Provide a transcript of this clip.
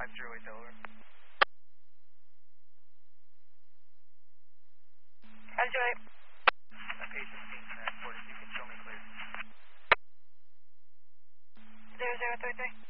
508 Delaware. 508. Okay, 15 transport, if you can show me clear. 0033.